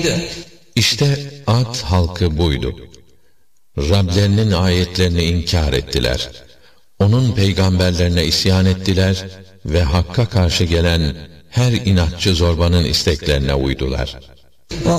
İşte Ad halkı buydu. Rablerinin ayetlerini inkar ettiler. Onun peygamberlerine isyan ettiler ve Hakk'a karşı gelen her inatçı zorbanın isteklerine uydular.